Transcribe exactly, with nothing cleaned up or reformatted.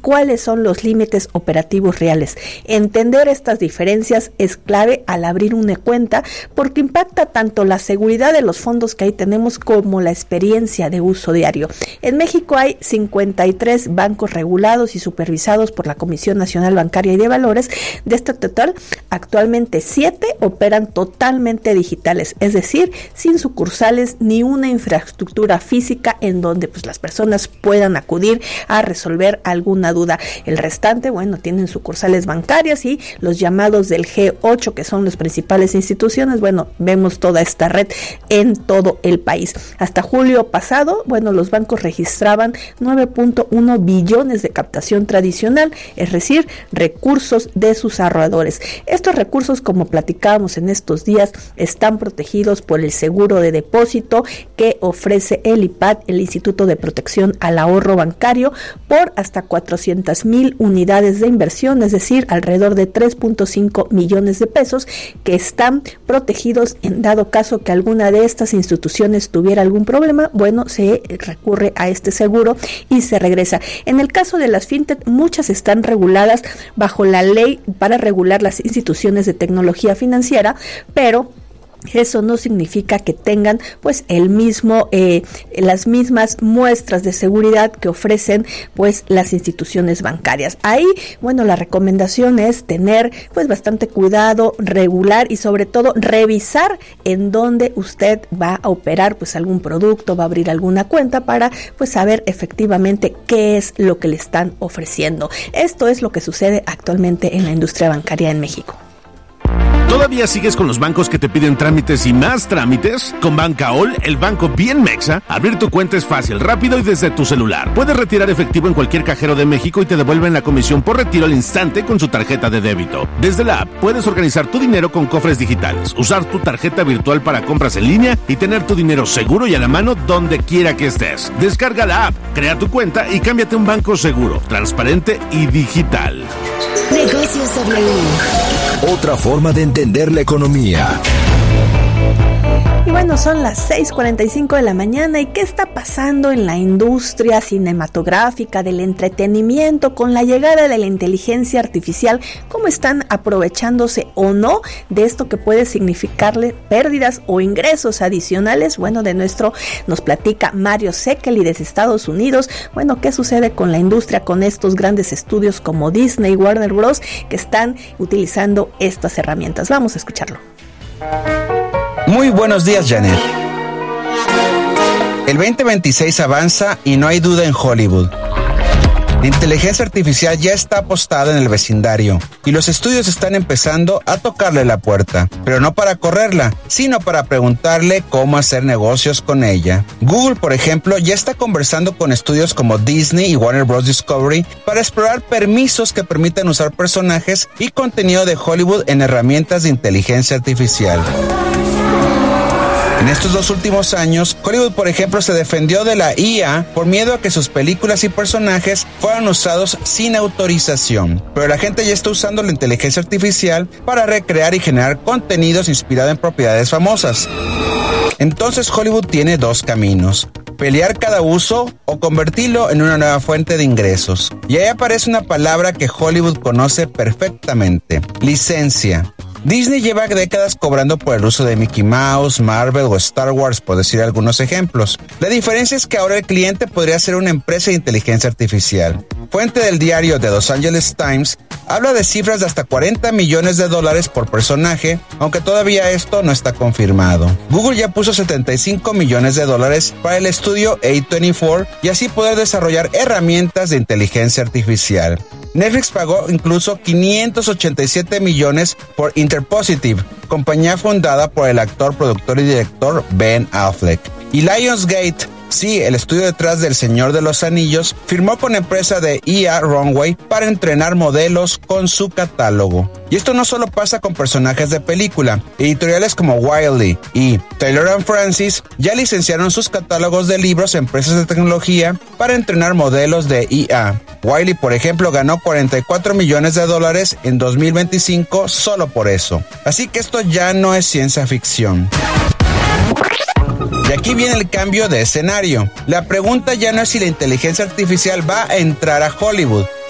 cuáles son los límites operativos reales. Entender estas diferencias es clave al abrir una cuenta porque impacta tanto la seguridad de los fondos que ahí tenemos como la experiencia de uso diario. En México hay cincuenta y tres bancos regulados y supervisados por la Comisión Nacional Bancaria y de Valores. De este total, actualmente siete operan totalmente digitales, es decir, sin sucursales ni una infraestructura física en donde pues las personas puedan acudir a resolver alguna duda. El restante, bueno, tienen sucursales bancarias y los llamados del G ocho, que son las principales instituciones. Bueno, vemos toda esta red en todo el país. Hasta julio pasado, bueno, los bancos registraban nueve punto uno billones de captación tradicional, es decir, recursos de sus ahorradores. Estos recursos, como platicábamos en estos días, están protegidos por el seguro de depósito que ofrece el I P A D, el Instituto de Protección al Ahorro Bancario, por hasta cuatrocientas mil unidades de inversión, es decir, alrededor de tres punto cinco millones de pesos que están protegidos en dado caso que alguna de estas instituciones tuviera algún problema. Bueno, se recurre a este seguro y se regresa. En el caso de las fintech, muchas están reguladas bajo la ley para regular las instituciones de tecnología financiera, pero eso no significa que tengan pues el mismo eh, las mismas muestras de seguridad que ofrecen pues las instituciones bancarias. Ahí, bueno, la recomendación es tener pues bastante cuidado, regular y sobre todo revisar en dónde usted va a operar pues algún producto, va a abrir alguna cuenta para pues saber efectivamente qué es lo que le están ofreciendo. Esto es lo que sucede actualmente en la industria bancaria en México. ¿Todavía sigues con los bancos que te piden trámites y más trámites? Con Bancaol, el banco bien mexa, abrir tu cuenta es fácil, rápido y desde tu celular. Puedes retirar efectivo en cualquier cajero de México y te devuelven la comisión por retiro al instante con su tarjeta de débito. Desde la app puedes organizar tu dinero con cofres digitales, usar tu tarjeta virtual para compras en línea y tener tu dinero seguro y a la mano donde quiera que estés. Descarga la app, crea tu cuenta y cámbiate a un banco seguro, transparente y digital. Negocios W. Otra forma de entender la economía. Y bueno, son las seis cuarenta y cinco de la mañana. ¿Y qué está pasando en la industria cinematográfica, del entretenimiento, con la llegada de la inteligencia artificial? ¿Cómo están aprovechándose o no de esto que puede significarle pérdidas o ingresos adicionales? Bueno, de nuestro nos platica Mario Sekeli desde Estados Unidos. Bueno, ¿qué sucede con la industria, con estos grandes estudios como Disney y Warner Bros. Que están utilizando estas herramientas? Vamos a escucharlo. Muy buenos días, Janet. El veinte veintiséis avanza y no hay duda en Hollywood. La inteligencia artificial ya está apostada en el vecindario y los estudios están empezando a tocarle la puerta, pero no para correrla, sino para preguntarle cómo hacer negocios con ella. Google, por ejemplo, ya está conversando con estudios como Disney y Warner Bros. Discovery para explorar permisos que permitan usar personajes y contenido de Hollywood en herramientas de inteligencia artificial. En estos dos últimos años, Hollywood, por ejemplo, se defendió de la I A por miedo a que sus películas y personajes fueran usados sin autorización. Pero la gente ya está usando la inteligencia artificial para recrear y generar contenidos inspirados en propiedades famosas. Entonces Hollywood tiene dos caminos: pelear cada uso o convertirlo en una nueva fuente de ingresos. Y ahí aparece una palabra que Hollywood conoce perfectamente: licencia. Disney lleva décadas cobrando por el uso de Mickey Mouse, Marvel o Star Wars, por decir algunos ejemplos. La diferencia es que ahora el cliente podría ser una empresa de inteligencia artificial. Fuente del diario The Los Angeles Times habla de cifras de hasta cuarenta millones de dólares por personaje, aunque todavía esto no está confirmado. Google ya puso setenta y cinco millones de dólares para el estudio A veinticuatro y así poder desarrollar herramientas de inteligencia artificial. Netflix pagó incluso quinientos ochenta y siete millones por Interpositive, compañía fundada por el actor, productor y director Ben Affleck. Y Lionsgate, sí, el estudio detrás del Señor de los Anillos, firmó con la empresa de I A Runway para entrenar modelos con su catálogo. Y esto no solo pasa con personajes de película. Editoriales como Wiley y Taylor and Francis ya licenciaron sus catálogos de libros a empresas de tecnología para entrenar modelos de I A. Wiley, por ejemplo, ganó cuarenta y cuatro millones de dólares en dos mil veinticinco solo por eso. Así que esto ya no es ciencia ficción. Y aquí viene el cambio de escenario. La pregunta ya no es si la inteligencia artificial va a entrar a Hollywood,